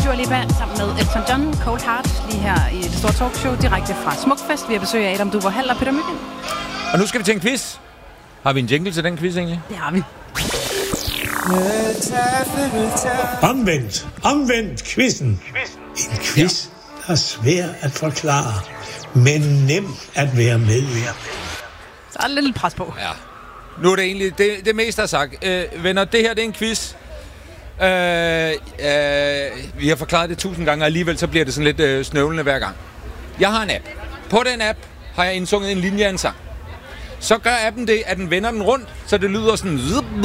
Dua Lipa sammen med Elton John, Cold Heart, lige her i det store talkshow, direkte fra Smukfest. Vi har besøg af Adam Duvå Hall og Peter Mygind. Og nu skal vi til en quiz. Har vi en jingle til den quiz egentlig? Det har vi. Omvendt quizzen. En quiz, der er svær at forklare, men nem at være med i. Så er der lidt pres på. Ja. Nu er det egentlig det meste, der er sagt. Venner, det her det er en quiz. Vi har forklaret det 1000 gange, og alligevel så bliver det sådan lidt snøvlende hver gang. Jeg har en app. På den app har jeg indsunget en linje af en sang. Så gør appen det, at den vender den rundt, så det lyder sådan...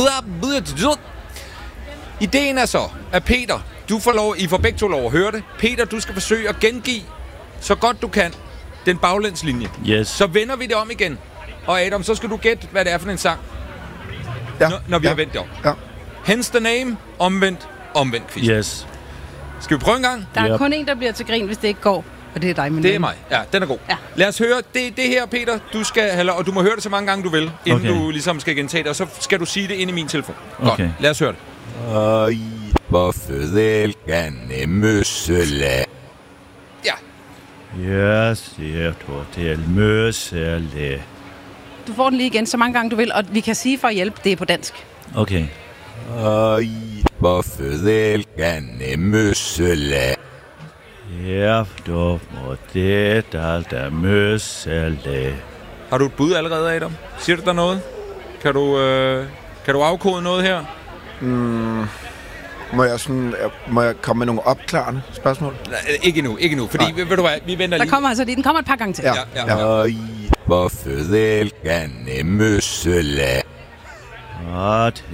Ideen er så, at Peter, I får begge to lov at høre det. Peter, du skal forsøge at gengive, så godt du kan, den baglænslinje. Yes. Så vender vi det om igen. Og Adam, så skal du gætte, hvad det er for en sang, når vi har vendt det om. Ja. Hence the name, omvendt quiz. Yes. Skal vi prøve en gang? Der er kun en, der bliver til grin, hvis det ikke går. Og det er dig, min Det er ven. mig. Ja, den er god. Ja. Lad os høre. Det her, Peter, du skal... Og du må høre det så mange gange, du vil, inden du ligesom skal gentage det. Og så skal du sige det ind i min telefon. Okay. Godt. Lad os høre det. Hvorfor elskende møsselag? Ja. Jeg ser til møsselag. Du får den lige igen, så mange gange du vil. Og vi kan sige for at hjælpe, det er på dansk. Okay. Hvorfor elskende møsselag? Ja, du må det der møsselag. Har du et bud allerede, Adam? Siger du der noget? Kan du afkode noget her? Må jeg komme med nogle opklarende spørgsmål? Nej, ikke endnu. Fordi, ved du hvad, vi venter lige. Den kommer et par gange til. Ja. Hvorfor elskende møsselag? At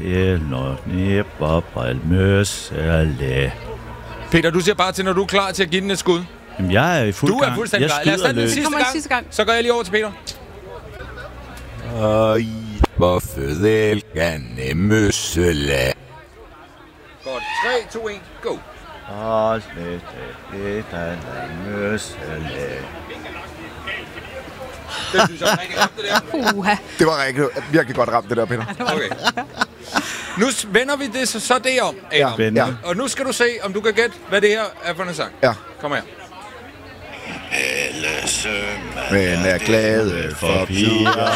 møsselag. Peter, du siger bare til, når du er klar til at give den et skud. Jamen, jeg er i fuld gang. Du er fuldstændig klar. Lad os tage den sidste gang. Så går jeg lige over til Peter. Hvorfor elskende møsselag? Godt. 3, 2, 1, go. Møsselag. Det synes jeg er rigtig ramt, det der. Det var virkelig godt ramt, det der, Peter. Okay. Nu vender vi det så det om, Adam. Ja. Og nu skal du se, om du kan gætte, hvad det her er for en sang. Ja. Kom her. Men er glade for piger.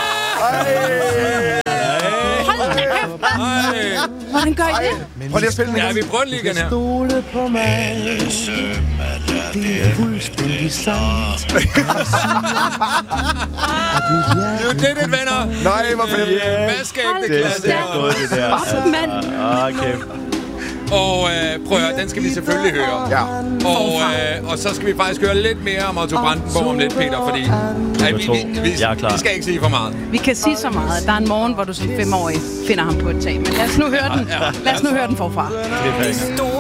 Hvordan gør I det? Prøv lige at spille den igen. Ja, vi prøver den lige igen her. Stole på mig. Det er fuldstændig sandt. You did it, venner. Nej, hvor fedt. Vaskeægte klasse. Det er godt, det der. Mand. Okay. Og prøv at høre, den skal vi selvfølgelig høre. Ja. Og så skal vi faktisk høre lidt mere om Otto Brandenburg om lidt, Peter, fordi vi skal ikke sige for meget. Vi kan sige så meget, at der er en morgen, hvor du som 5-årig finder ham på et tag. Men lad os nu høre den. Lad os nu høre den forfra. Det er